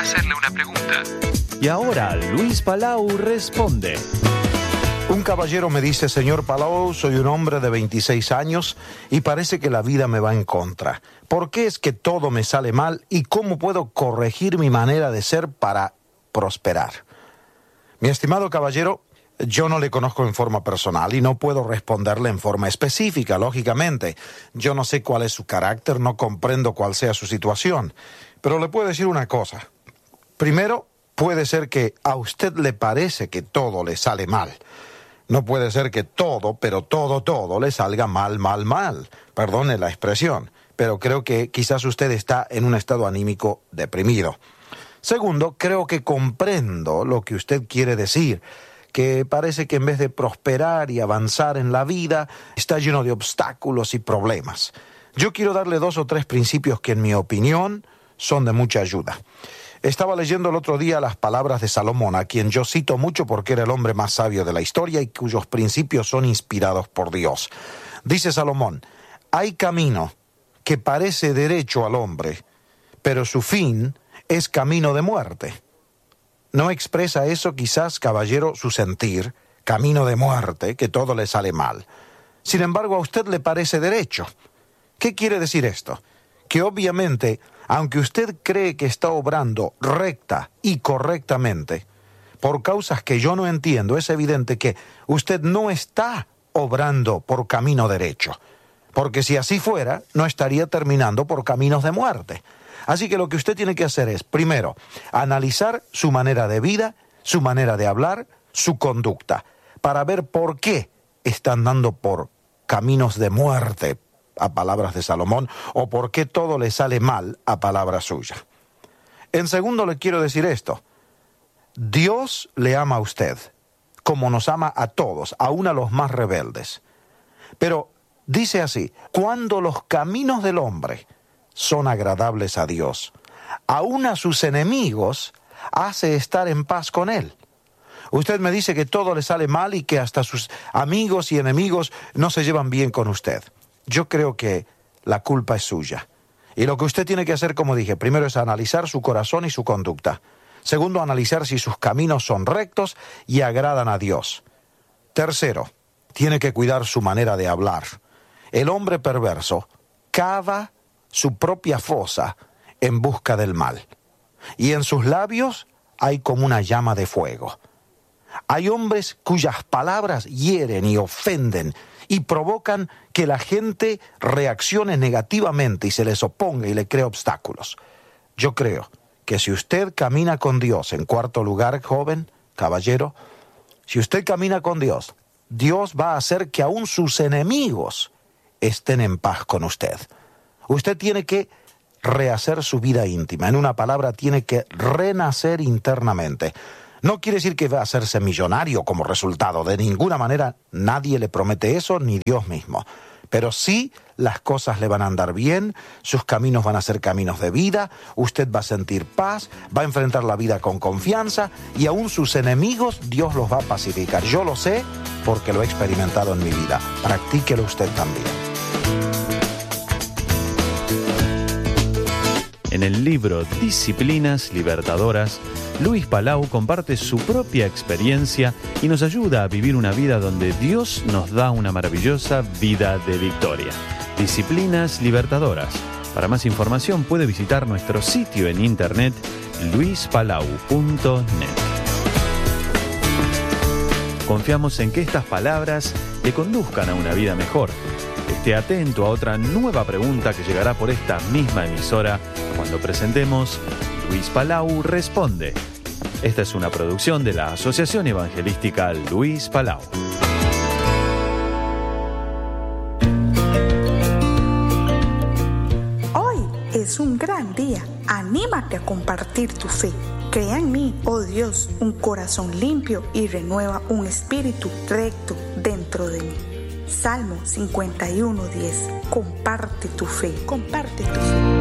hacerle una pregunta. Y ahora Luis Palau responde. Un caballero me dice: señor Palau, soy un hombre de 26 años y parece que la vida me va en contra. ¿Por qué es que todo me sale mal y cómo puedo corregir mi manera de ser para prosperar? Mi estimado caballero, yo no le conozco en forma personal y no puedo responderle en forma específica, lógicamente. Yo no sé cuál es su carácter, no comprendo cuál sea su situación. Pero le puedo decir una cosa. Primero, puede ser que a usted le parece que todo le sale mal. No puede ser que todo, pero todo le salga mal. Perdone la expresión, pero creo que quizás usted está en un estado anímico deprimido. Segundo, creo que comprendo lo que usted quiere decir, que parece que en vez de prosperar y avanzar en la vida, está lleno de obstáculos y problemas. Yo quiero darle 2 o 3 principios que en mi opinión son de mucha ayuda. Estaba leyendo el otro día las palabras de Salomón, a quien yo cito mucho porque era el hombre más sabio de la historia y cuyos principios son inspirados por Dios. Dice Salomón: hay camino que parece derecho al hombre, pero su fin es camino de muerte. ¿No expresa eso quizás, caballero, su sentir? Camino de muerte, que todo le sale mal. Sin embargo, a usted le parece derecho. ¿Qué quiere decir esto? Que obviamente, aunque usted cree que está obrando recta y correctamente, por causas que yo no entiendo, es evidente que usted no está obrando por camino derecho. Porque si así fuera, no estaría terminando por caminos de muerte. Así que lo que usted tiene que hacer es, primero, analizar su manera de vida, su manera de hablar, su conducta, para ver por qué está andando por caminos de muerte, a palabras de Salomón, o por qué todo le sale mal, a palabra suya. En segundo, le quiero decir esto: Dios le ama a usted, como nos ama a todos, aún a los más rebeldes. Pero dice así: cuando los caminos del hombre son agradables a Dios, aún a sus enemigos hace estar en paz con él. Usted me dice que todo le sale mal y que hasta sus amigos y enemigos no se llevan bien con usted. Yo creo que la culpa es suya. Y lo que usted tiene que hacer, como dije, primero es analizar su corazón y su conducta. Segundo, analizar si sus caminos son rectos y agradan a Dios. Tercero, tiene que cuidar su manera de hablar. El hombre perverso cava su propia fosa en busca del mal. Y en sus labios hay como una llama de fuego. Hay hombres cuyas palabras hieren y ofenden y provocan que la gente reaccione negativamente y se les oponga y le cree obstáculos. Yo creo que si usted camina con Dios, en cuarto lugar, joven, caballero, si usted camina con Dios, Dios va a hacer que aún sus enemigos estén en paz con usted. Usted tiene que rehacer su vida íntima. En una palabra, tiene que renacer internamente. No quiere decir que va a hacerse millonario como resultado. De ninguna manera nadie le promete eso, ni Dios mismo. Pero sí, las cosas le van a andar bien, sus caminos van a ser caminos de vida, usted va a sentir paz, va a enfrentar la vida con confianza y aún sus enemigos Dios los va a pacificar. Yo lo sé porque lo he experimentado en mi vida. Practíquelo usted también. En el libro Disciplinas Libertadoras, Luis Palau comparte su propia experiencia y nos ayuda a vivir una vida donde Dios nos da una maravillosa vida de victoria. Disciplinas Libertadoras. Para más información puede visitar nuestro sitio en internet luispalau.net. Confiamos en que estas palabras te conduzcan a una vida mejor. Esté atento a otra nueva pregunta que llegará por esta misma emisora cuando presentemos Luis Palau Responde. Esta es una producción de la Asociación Evangelística Luis Palau. Hoy es un gran día. Anímate a compartir tu fe. Crea en mí, oh Dios, un corazón limpio y renueva un espíritu recto dentro de mí. Salmo 51:10. Comparte tu fe. Comparte tu fe.